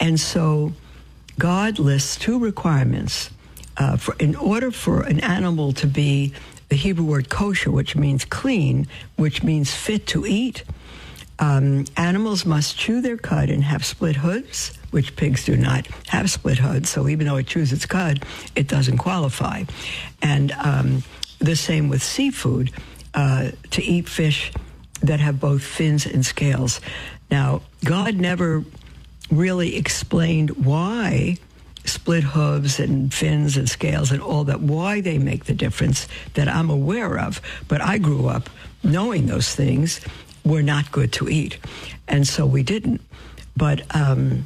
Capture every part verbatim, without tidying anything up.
And so God lists two requirements. Uh, for, in order for an animal to be the Hebrew word kosher, which means clean, which means fit to eat, um, animals must chew their cud and have split hooves, which pigs do not have split hooves. So even though it chews its cud, it doesn't qualify. And um, the same with seafood, uh, to eat fish that have both fins and scales. Now, God never really explained why split hooves and fins and scales and all that, why they make the difference that I'm aware of. But I grew up knowing those things were not good to eat. And so we didn't. But um,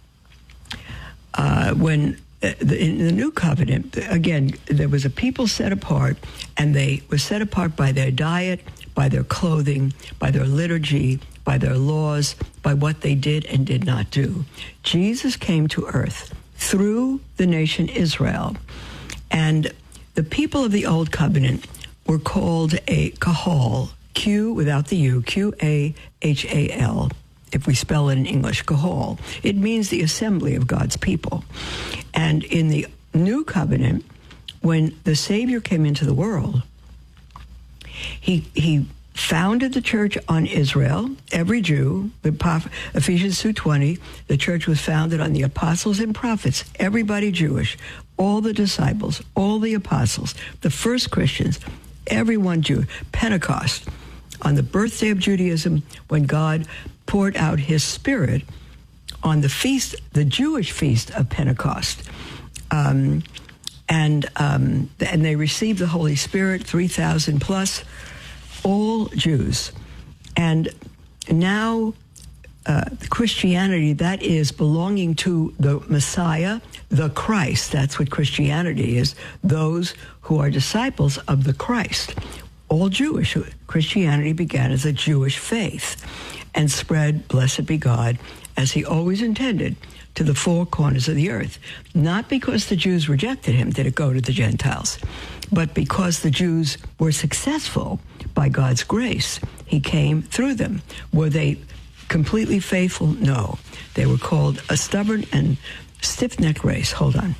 uh, when uh, the, in the New Covenant, again, there was a people set apart, and they were set apart by their diet, by their clothing, by their liturgy, by their laws, by what they did and did not do. Jesus came to earth through the nation Israel, and the people of the Old Covenant were called a kahal, Q without the U, Q A H A L, if we spell it in English, kahal. It means the assembly of God's people. And in the New Covenant, when the Savior came into the world, he he founded the church on Israel, every Jew. Ephesians two twenty, the church was founded on the apostles and prophets, everybody Jewish, all the disciples, all the apostles, the first Christians, everyone Jew. Pentecost, on the birthday of Judaism, when God poured out his Spirit on the feast, the Jewish feast of Pentecost. Um, and um, and they received the Holy Spirit, three thousand plus, all Jews. And now uh, Christianity, that is belonging to the Messiah, the Christ. That's what Christianity is, those who are disciples of the Christ. All Jewish. Christianity began as a Jewish faith and spread, blessed be God, as he always intended, to the four corners of the earth. Not because the Jews rejected him did it go to the Gentiles, but because the Jews were successful by God's grace. He came through them. Were they completely faithful? No. They were called a stubborn and stiff-necked race. Hold on.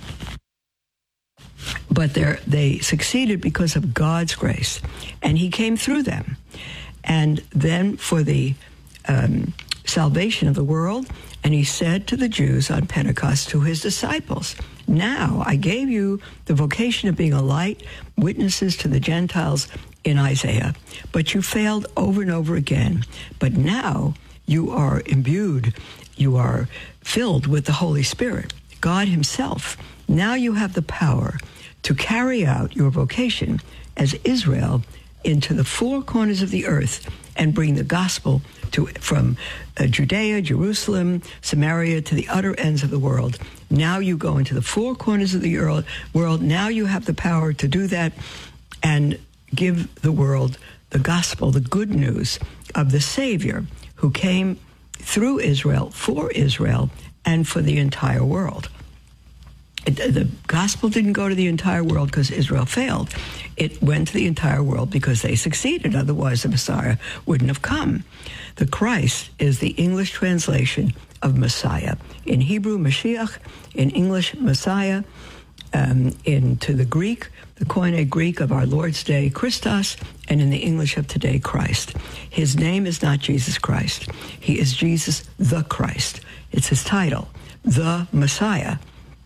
But they succeeded because of God's grace, and he came through them. And then for the um, salvation of the world, and he said to the Jews on Pentecost, to his disciples, now I gave you the vocation of being a light, witnesses to the Gentiles in Isaiah, but you failed over and over again. But now you are imbued, you are filled with the Holy Spirit, God himself. Now you have the power to carry out your vocation as Israel into the four corners of the earth and bring the gospel to from uh, Judea, Jerusalem, Samaria, to the utter ends of the world. Now you go into the four corners of the world. Now you have the power to do that and give the world the gospel, the good news of the Savior who came through Israel, for Israel, and for the entire world. It, the gospel didn't go to the entire world because Israel failed. It went to the entire world because they succeeded. Otherwise, the Messiah wouldn't have come. The Christ is the English translation of Messiah. In Hebrew, Mashiach. In English, Messiah. Um, into the Greek, the Koine Greek of our Lord's Day, Christos, and in the English of today, Christ. His name is not Jesus Christ. He is Jesus the Christ. It's his title, the Messiah.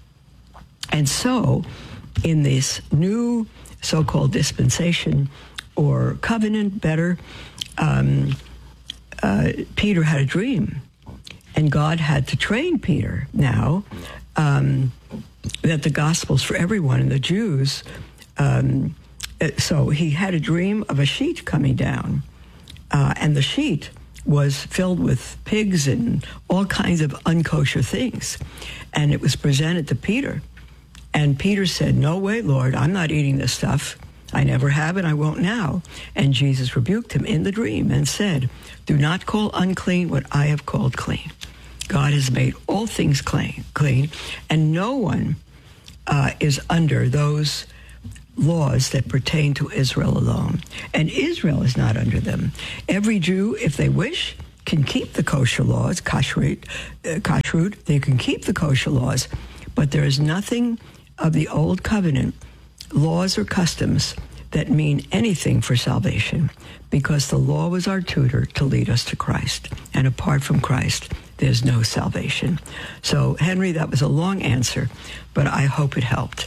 And so, in this new so-called dispensation or covenant, better, um, uh, Peter had a dream, and God had to train Peter now um, that the gospel's for everyone, and the Jews. Um, so he had a dream of a sheet coming down, uh, and the sheet was filled with pigs and all kinds of unkosher things, and it was presented to Peter. And Peter said, no way, Lord, I'm not eating this stuff. I never have, and I won't now. And Jesus rebuked him in the dream and said, do not call unclean what I have called clean. God has made all things clean, clean, and no one uh, is under those laws that pertain to Israel alone. And Israel is not under them. Every Jew, if they wish, can keep the kosher laws, kashrut, uh, kashrut, they can keep the kosher laws, but there is nothing of the old covenant laws or customs that mean anything for salvation, because the law was our tutor to lead us to Christ. And apart from Christ, there's no salvation. So, Henry, that was a long answer, but I hope it helped.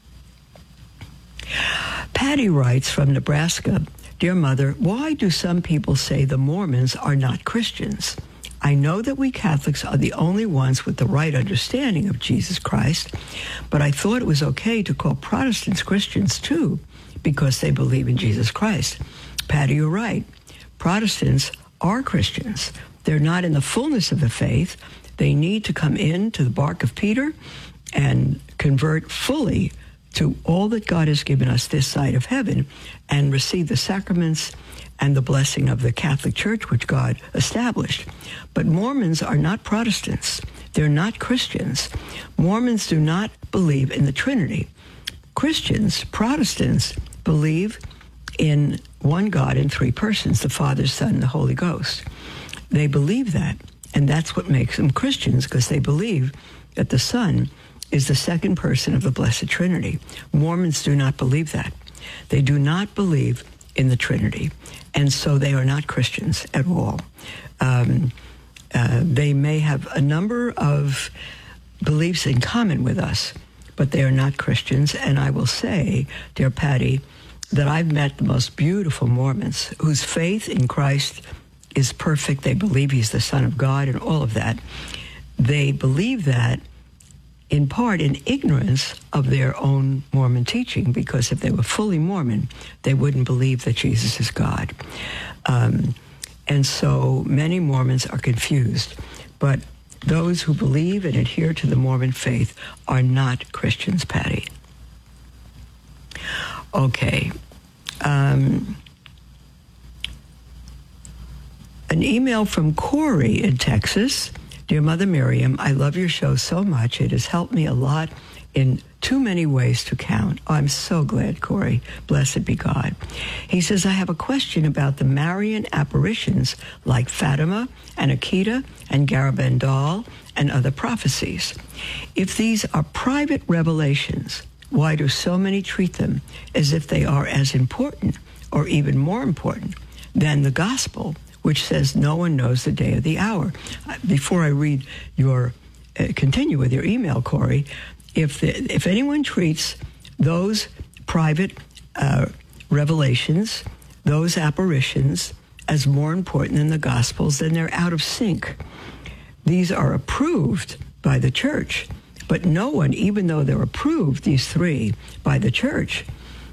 Patty writes from Nebraska, Dear Mother, why do some people say the Mormons are not Christians? I know that we Catholics are the only ones with the right understanding of Jesus Christ, but I thought it was okay to call Protestants Christians too, because they believe in Jesus Christ. Patty, you're right. Protestants are Christians. They're not in the fullness of the faith. They need to come into the bark of Peter and convert fully to all that God has given us this side of heaven and receive the sacraments and the blessing of the Catholic Church, which God established. But Mormons are not Protestants. They're not Christians. Mormons do not believe in the Trinity. Christians, Protestants, believe in one God in three persons, the Father, Son, and the Holy Ghost. They believe that, and that's what makes them Christians, because they believe that the Son is the second person of the Blessed Trinity. Mormons do not believe that. They do not believe in the Trinity, and so they are not Christians at all. Um, uh, they may have a number of beliefs in common with us, but they are not Christians. And I will say, dear Patty, that I've met the most beautiful Mormons whose faith in Christ is perfect. They believe he's the Son of God and all of that. They believe that in part in ignorance of their own Mormon teaching, because if they were fully Mormon, they wouldn't believe that Jesus is God. Um, and so many Mormons are confused. But those who believe and adhere to the Mormon faith are not Christians, Patty. Okay. Um, an email from Corey in Texas. Dear Mother Miriam, I love your show so much. It has helped me a lot in too many ways to count. Oh, I'm so glad, Corey. Blessed be God. He says, I have a question about the Marian apparitions like Fatima and Akita and Garabandal and other prophecies. If these are private revelations, why do so many treat them as if they are as important or even more important than the gospel, which says no one knows the day or the hour? Before I read your, uh, continue with your email, Corey, if the, if anyone treats those private uh, revelations, those apparitions, as more important than the Gospels, then they're out of sync. These are approved by the church, but no one, even though they're approved, these three, by the church,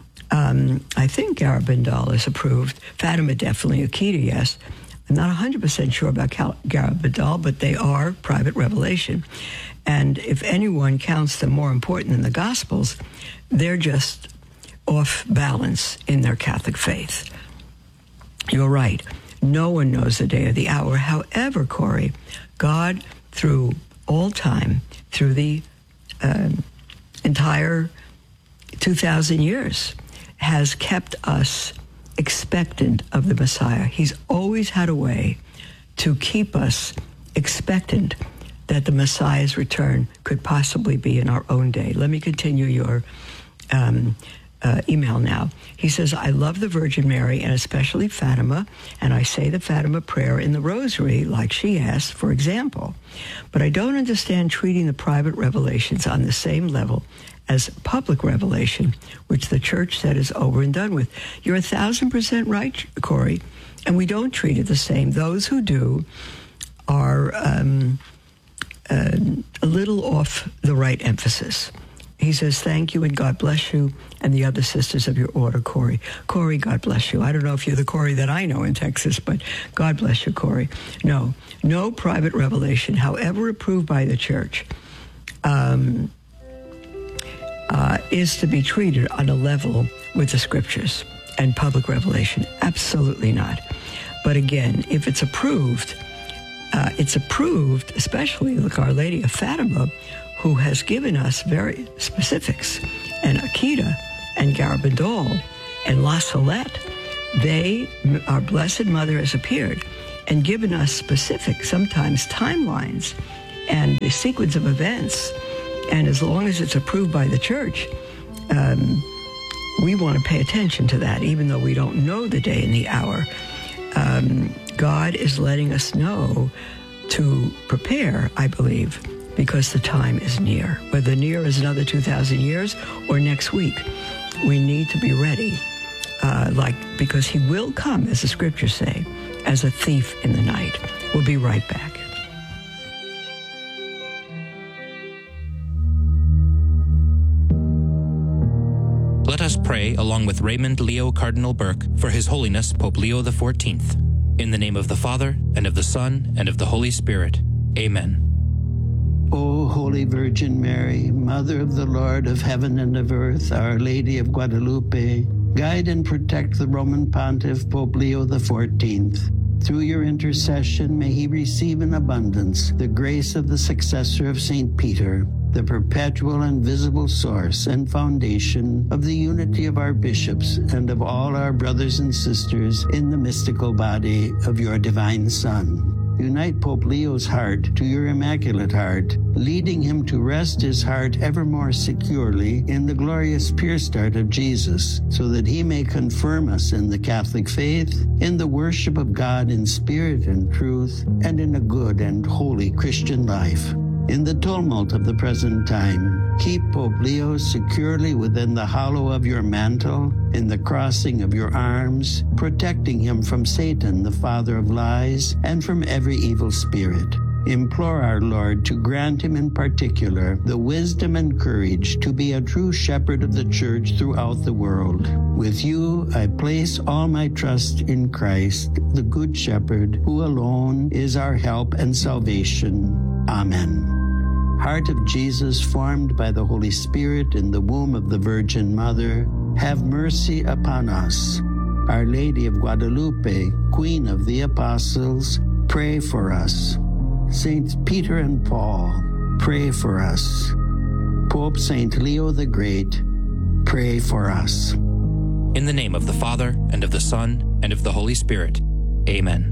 um, I think Garabandal is approved, Fatima definitely, Akita, yes. I'm not one hundred percent sure about Garabandal, but they are private revelation. And if anyone counts them more important than the Gospels, they're just off balance in their Catholic faith. You're right. No one knows the day or the hour. However, Corey, God, through all time, through the uh, entire two thousand years, has kept us expectant of the Messiah. He's always had a way to keep us expectant that the Messiah's return could possibly be in our own day. Let me continue your um, uh, email now. He says, I love the Virgin Mary and especially Fatima, and I say the Fatima prayer in the Rosary like she asked, for example. But I don't understand treating the private revelations on the same level as public revelation, which the church said is over and done with. You're a thousand percent right, Corey, and we don't treat it the same. Those who do are um, uh, a little off the right emphasis. He says, thank you and God bless you and the other sisters of your order, Corey. Corey, God bless you. I don't know if you're the Corey that I know in Texas, but God bless you, Corey. No, no private revelation, however approved by the church, um, uh, is to be treated on a level with the scriptures and public revelation. Absolutely not. But again, if it's approved, uh, it's approved, especially like Our Lady of Fatima, who has given us very specifics, and Akita and Garabandal and La Salette, they, our Blessed Mother has appeared, and given us specific, sometimes timelines and the sequence of events. And as long as it's approved by the church, um, we want to pay attention to that, even though we don't know the day and the hour. Um, God is letting us know to prepare, I believe, because the time is near. Whether near is another two thousand years or next week, we need to be ready, uh, like because he will come, as the scriptures say, as a thief in the night. We'll be right back. Let us pray along with Raymond Leo Cardinal Burke for His Holiness Pope Leo the fourteenth. In the name of the Father, and of the Son, and of the Holy Spirit. Amen. O Holy Virgin Mary, Mother of the Lord of heaven and of earth, Our Lady of Guadalupe, guide and protect the Roman Pontiff Pope Leo the fourteenth. Through your intercession, may he receive in abundance the grace of the successor of Saint Peter, the perpetual and visible source and foundation of the unity of our bishops and of all our brothers and sisters in the mystical body of your divine Son. Unite Pope Leo's heart to your Immaculate Heart, leading him to rest his heart ever more securely in the glorious pure start of Jesus, so that he may confirm us in the Catholic faith, in the worship of God in spirit and truth, and in a good and holy Christian life. In the tumult of the present time, keep Pope Leo securely within the hollow of your mantle, in the crossing of your arms, protecting him from Satan, the father of lies, and from every evil spirit. Implore our Lord to grant him in particular the wisdom and courage to be a true shepherd of the church throughout the world. With you, I place all my trust in Christ, the Good Shepherd, who alone is our help and salvation. Amen. Heart of Jesus, formed by the Holy Spirit in the womb of the Virgin Mother, have mercy upon us. Our Lady of Guadalupe, Queen of the Apostles, pray for us. Saints Peter and Paul, pray for us. Pope Saint Leo the Great, pray for us. In the name of the Father, and of the Son, and of the Holy Spirit. Amen.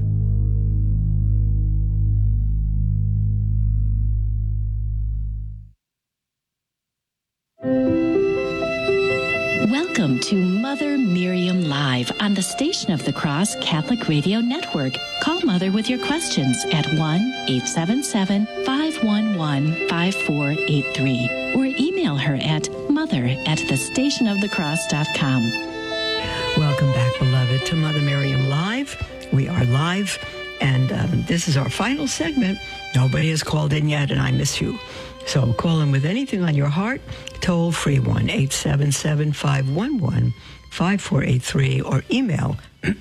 Welcome to Mother Miriam Live on the Station of the Cross Catholic Radio Network. Call Mother with your questions at one eight seven seven, five one one, five four eight three or email her at mother at the station of the cross dot com. Welcome back, beloved, to Mother Miriam Live. We are live, and um, this is our final segment. Nobody has called in yet, and I miss you. So call in with anything on your heart, toll free one eight seven seven, five one one, five four eight three or email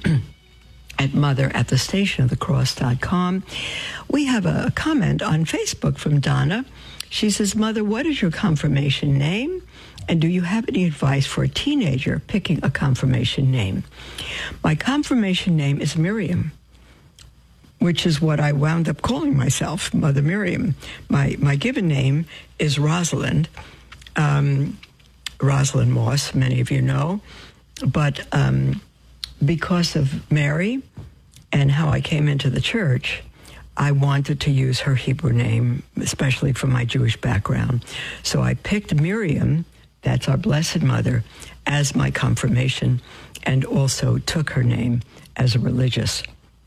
at mother at the station of the cross dot com. We have a comment on Facebook from Donna. She says, Mother, what is your confirmation name? And do you have any advice for a teenager picking a confirmation name? My confirmation name is Miriam, which is what I wound up calling myself, Mother Miriam. My my given name is Rosalind, um, Rosalind Moss, many of you know. But um, because of Mary and how I came into the church, I wanted to use her Hebrew name, especially from my Jewish background. So I picked Miriam, that's our Blessed Mother, as my confirmation, and also took her name as a religious.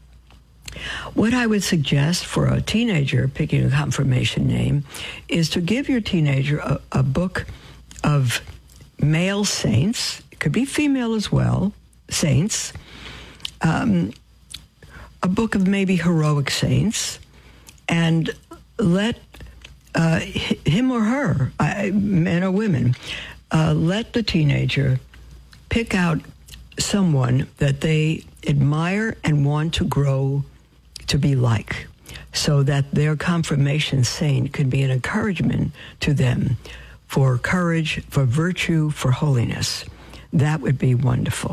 What I would suggest for a teenager picking a confirmation name is to give your teenager a, a book of male saints, it could be female as well, saints, um, a book of maybe heroic saints, and let uh, him or her, uh, men or women, uh, let the teenager pick out someone that they admire and want to grow to be like, so that their confirmation saint could be an encouragement to them for courage, for virtue, for holiness. That would be wonderful.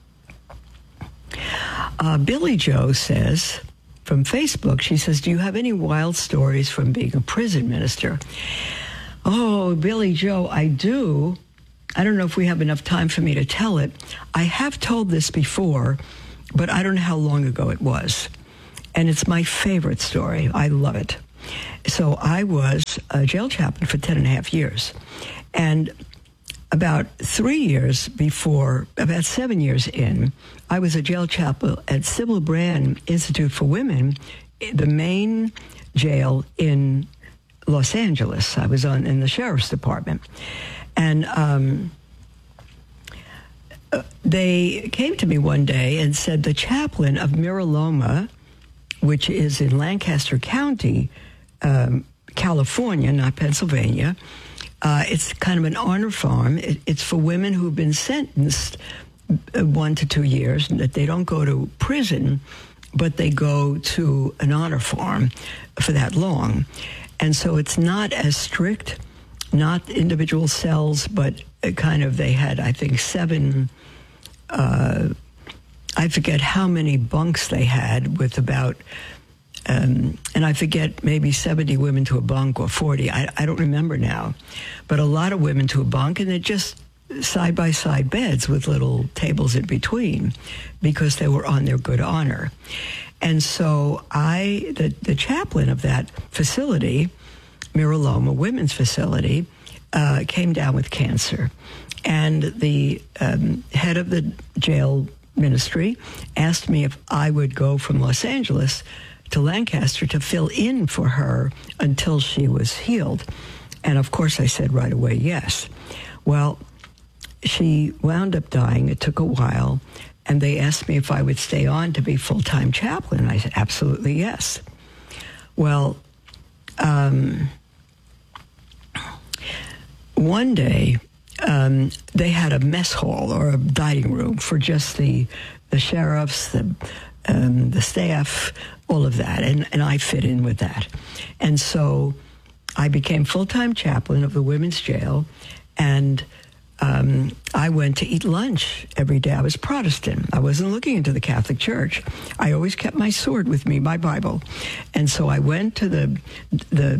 Uh, Billy Joe says, from Facebook, she says, do you have any wild stories from being a prison minister? Oh, Billy Joe, I do. I don't know if we have enough time for me to tell it. I have told this before, but I don't know how long ago it was. And it's my favorite story. I love it. So I was a jail chaplain for ten and a half years. And about three years before, about seven years in, I was a jail chaplain at Sybil Brand Institute for Women, the main jail in Los Angeles. I was on in the sheriff's department. And um, they came to me one day and said the chaplain of Mira Loma, which is in Lancaster County, um, California, not Pennsylvania, uh, it's kind of an honor farm. It, it's for women who've been sentenced one to two years, and that they don't go to prison, but they go to an honor farm for that long. And so it's not as strict, not individual cells, but kind of, they had, I think, seven, uh, I forget how many bunks they had with about, um, and I forget, maybe seventy women to a bunk or forty. I, I don't remember now. But a lot of women to a bunk, and they're just side-by-side beds with little tables in between because they were on their good honor. And so I, the, the chaplain of that facility, Mira Loma Women's Facility, uh, came down with cancer. And the um, head of the jail ministry asked me if I would go from Los Angeles to Lancaster to fill in for her until she was healed. And of course I said right away, yes. Well, she wound up dying. It took a while. And they asked me if I would stay on to be full-time chaplain. I said, absolutely yes. Well, um, one day, um, they had a mess hall or a dining room for just the the sheriffs, the um, the staff, all of that. And, and I fit in with that. And so I became full-time chaplain of the women's jail, and Um, I went to eat lunch every day. I was Protestant. I wasn't looking into the Catholic Church. I always kept my sword with me, my Bible. And so I went to the the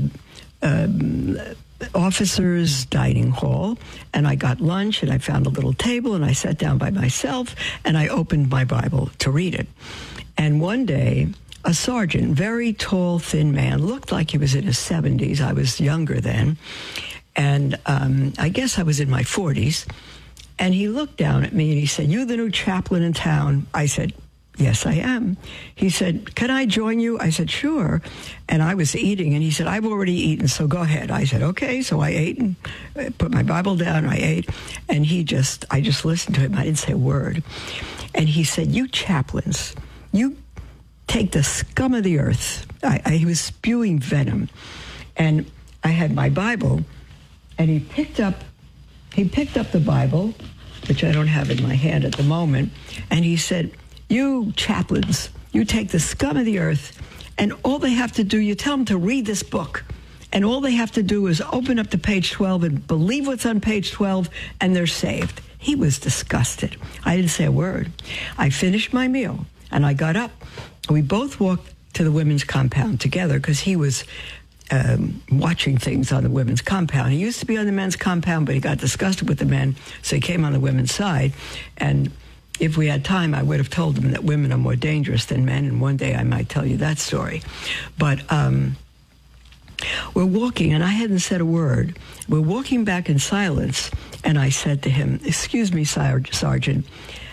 um, officers' dining hall, and I got lunch, and I found a little table, and I sat down by myself, and I opened my Bible to read it. And one day, a sergeant, very tall, thin man, looked like he was in his seventies. I was younger then. And um, I guess I was in my forties. And he looked down at me and he said, "You the new chaplain in town?" I said, "Yes, I am." He said, "Can I join you?" I said, "Sure." And I was eating, and he said, "I've already eaten, so go ahead." I said, "Okay." So I ate and put my Bible down, I ate. And he just, I just listened to him. I didn't say a word. And he said, "You chaplains, you take the scum of the earth." I, I, he was spewing venom. And I had my Bible. And he picked up, he picked up the Bible, which I don't have in my hand at the moment, and he said, "You chaplains, you take the scum of the earth, and all they have to do, you tell them to read this book, and all they have to do is open up to page twelve and believe what's on page twelve, and they're saved." He was disgusted. I didn't say a word. I finished my meal, and I got up. We both walked to the women's compound together, because he was Um, watching things on the women's compound. He used to be on the men's compound, but he got disgusted with the men, so he came on the women's side. And if we had time, I would have told him that women are more dangerous than men, and one day I might tell you that story. But um, we're walking, and I hadn't said a word. We're walking back in silence, and I said to him, "Excuse me, Sergeant,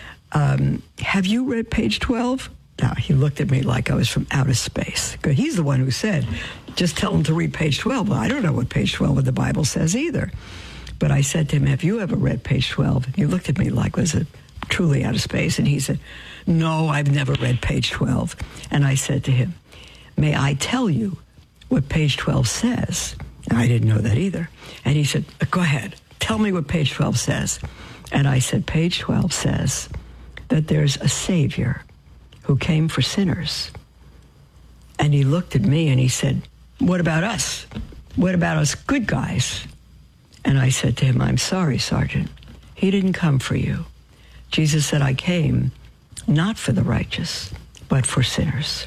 um, have you read page twelve? Now, he looked at me like I was from outer space. He's the one who said, "Just tell him to read page twelve. Well, I don't know what page twelve of the Bible says either. But I said to him, "Have you ever read page twelve? He looked at me like was it truly out of space. And he said, "No, I've never read page twelve. And I said to him, "May I tell you what page twelve says?" And I didn't know that either. And he said, "Go ahead. Tell me what page twelve says." And I said, "Page twelve says that there's a Savior who came for sinners." And he looked at me and he said, "What about us? What about us good guys?" And I said to him, "I'm sorry, Sergeant. He didn't come for you. Jesus said, I came not for the righteous, but for sinners."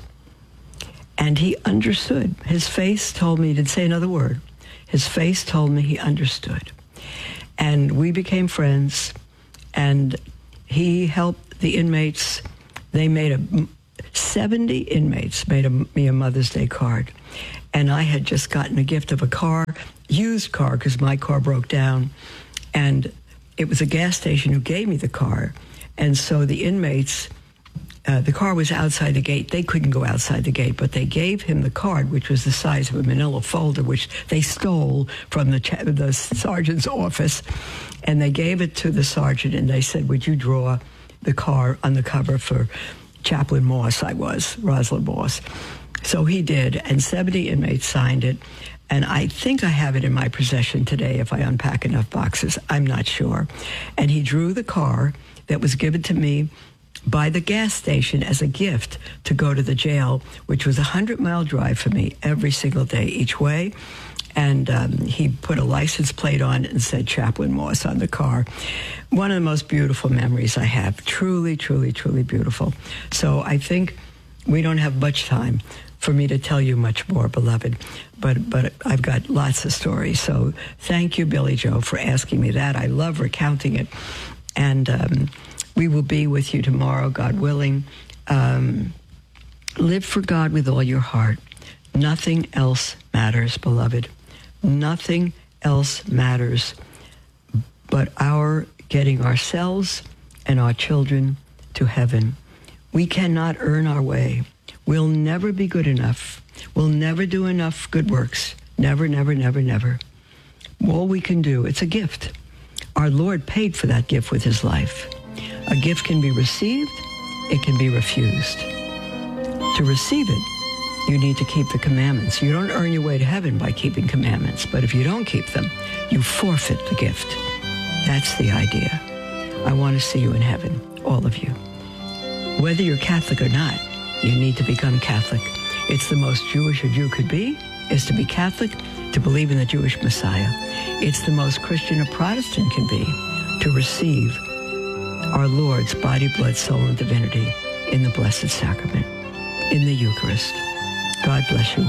And he understood. His face told me, he didn't say another word. His face told me he understood. And we became friends, and he helped the inmates. They made a seventy inmates made a, me a Mother's Day card. And I had just gotten a gift of a car, used car, because my car broke down. And it was a gas station who gave me the car. And so the inmates, uh, the car was outside the gate. They couldn't go outside the gate, but they gave him the card, which was the size of a manila folder, which they stole from the, cha- the sergeant's office. And they gave it to the sergeant, and they said, would you draw the car on the cover for Chaplain Moss? I was, Rosalind Moss. So he did, and seventy inmates signed it. And I think I have it in my possession today if I unpack enough boxes. I'm not sure. And he drew the car that was given to me by the gas station as a gift to go to the jail, which was a hundred-mile drive for me every single day each way. And um, he put a license plate on it and said Chaplain Moss on the car. One of the most beautiful memories I have. Truly, truly, truly beautiful. So I think we don't have much time for me to tell you much more, beloved. But but I've got lots of stories. So thank you, Billy Joe, for asking me that. I love recounting it. And um, we will be with you tomorrow, God willing. Um, live for God with all your heart. Nothing else matters, beloved. Nothing else matters but our getting ourselves and our children to heaven. We cannot earn our way. We'll never be good enough. We'll never do enough good works. Never, never, never, never. All we can do, it's a gift. Our Lord paid for that gift with his life. A gift can be received, it can be refused. To receive it, you need to keep the commandments. You don't earn your way to heaven by keeping commandments, but if you don't keep them, you forfeit the gift. That's the idea. I want to see you in heaven, all of you. Whether you're Catholic or not, you need to become Catholic. It's the most Jewish a Jew could be, is to be Catholic, to believe in the Jewish Messiah. It's the most Christian a Protestant can be, to receive our Lord's body, blood, soul, and divinity in the Blessed Sacrament, in the Eucharist. God bless you.